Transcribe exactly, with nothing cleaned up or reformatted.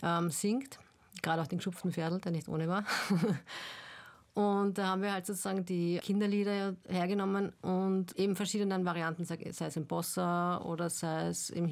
ähm, singt. Gerade auch den geschupften Pferdl, der nicht ohne war. Und da haben wir halt sozusagen die Kinderlieder hergenommen und eben verschiedenen Varianten, sei es im Bossa oder sei es im